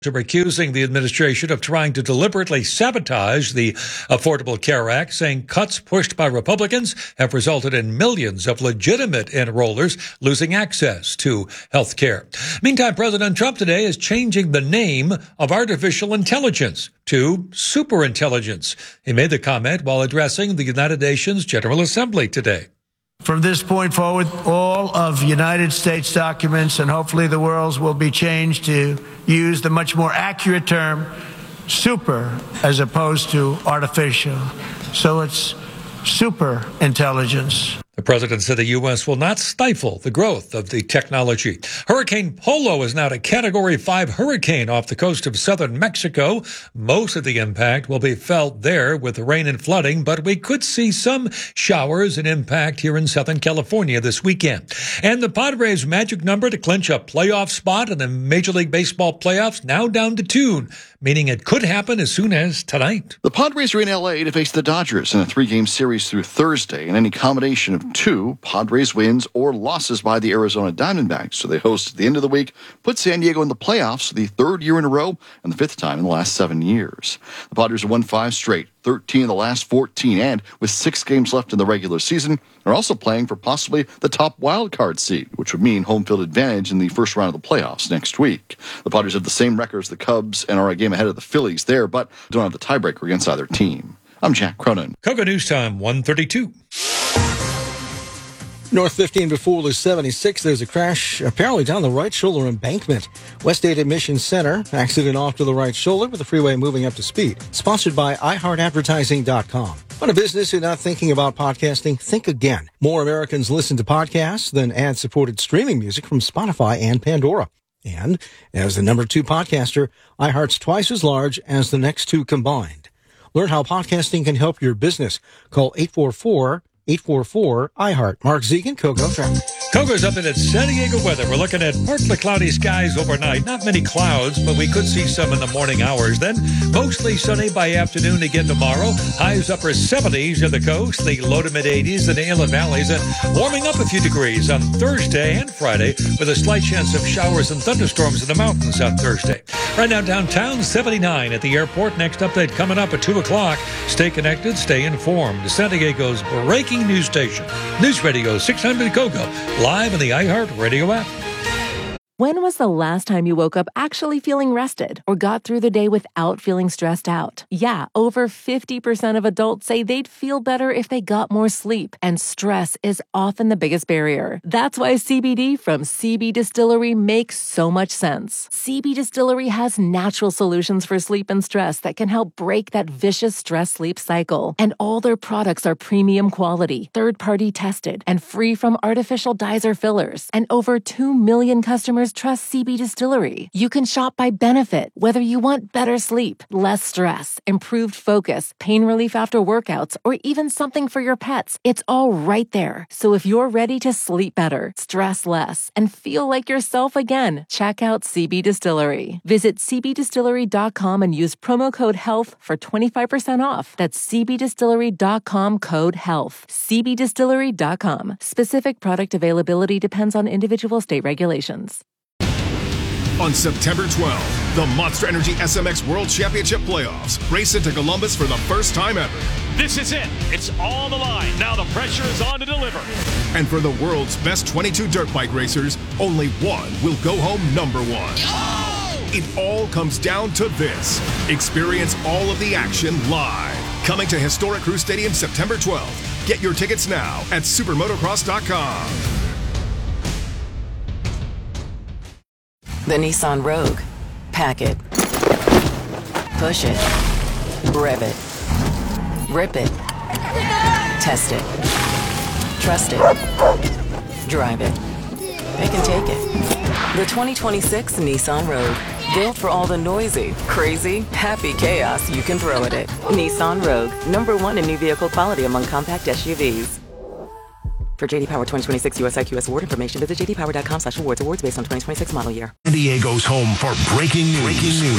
are accusing the administration of trying to deliberately sabotage the Affordable Care Act, saying cuts pushed by Republicans have resulted in millions of legitimate enrollers losing access to health care. Meantime, President Trump today is changing the name of artificial intelligence to superintelligence. He made the comment while addressing the United Nations General Assembly today. From this point forward, all of United States documents and hopefully the world's will be changed to use the much more accurate term super as opposed to artificial. So it's super intelligence. The president said the U.S. will not stifle the growth of the technology. Hurricane Polo is now a Category 5 hurricane off the coast of southern Mexico. Most of the impact will be felt there with rain and flooding, but we could see some showers and impact here in Southern California this weekend. And the Padres' magic number to clinch a playoff spot in the Major League Baseball playoffs now down to 2, meaning it could happen as soon as tonight. The Padres are in L.A. to face the Dodgers in a 3-game series through Thursday, and any combination of 2 Padres wins or losses by the Arizona Diamondbacks, so they host at the end of the week, put San Diego in the playoffs for the 3rd year in a row and the 5th time in the last 7 years. The Padres have won 5 straight, 13 of the last 14, and with 6 games left in the regular season, are also playing for possibly the top wild card seed, which would mean home field advantage in the first round of the playoffs next week. The Padres have the same record as the Cubs and are a game ahead of the Phillies there, but don't have the tiebreaker against either team. I'm Jack Cronin. KOGO News Time, 1:32. North 15 before the 76. There's a crash apparently down the right shoulder embankment. West 8 Admission Center. Accident off to the right shoulder with the freeway moving up to speed. Sponsored by iHeartAdvertising.com. On a business and not thinking about podcasting? Think again. More Americans listen to podcasts than ad-supported streaming music from Spotify and Pandora. And as the number 2 podcaster, iHeart's twice as large as the next 2 combined. Learn how podcasting can help your business. Call 844-iHeart. Mark Zegan, KOGO Traffic. KOGO's up in San Diego weather. We're looking at partly cloudy skies overnight. Not many clouds, but we could see some in the morning hours. Then mostly sunny by afternoon again tomorrow. Highs upper 70s on the coast, the low to mid 80s in the inland valleys, and warming up a few degrees on Thursday and Friday with a slight chance of showers and thunderstorms in the mountains on Thursday. Right now downtown, 79 at the airport. Next update coming up at 2 o'clock. Stay connected, stay informed. San Diego's breaking news station. News Radio 600 KOGO. Live on the iHeart Radio app. When was the last time you woke up actually feeling rested or got through the day without feeling stressed out? Yeah, over 50% of adults say they'd feel better if they got more sleep, and stress is often the biggest barrier. That's why CBD from CB Distillery makes so much sense. CB Distillery has natural solutions for sleep and stress that can help break that vicious stress-sleep cycle. And all their products are premium quality, third-party tested, and free from artificial dyes or fillers. And over 2 million customers trust CB Distillery. You can shop by benefit, whether you want better sleep, less stress, improved focus, pain relief after workouts, or even something for your pets. It's all right there. So if you're ready to sleep better, stress less, and feel like yourself again, check out CB Distillery. Visit cbdistillery.com and use promo code HEALTH for 25% off. That's cbdistillery.com code HEALTH. cbdistillery.com. Specific product availability depends on individual state regulations. On September 12th, the Monster Energy SMX World Championship Playoffs race into Columbus for the first time ever. This is it. It's all the line. Now the pressure is on to deliver. And for the world's best 22 dirt bike racers, only one will go home number 1. Oh! It all comes down to this. Experience all of the action live. Coming to Historic Crew Stadium September 12th. Get your tickets now at supermotocross.com. The Nissan Rogue. Pack it. Push it. Rev it. Rip it. Test it. Trust it. Drive it. They can take it. The 2026 Nissan Rogue. Built for all the noisy, crazy, happy chaos you can throw at it. Nissan Rogue. #1 in new vehicle quality among compact SUVs. For J.D. Power 2026 US IQS award information, visit jdpower.com/awards. Awards based on 2026 model year. San Diego's home for breaking news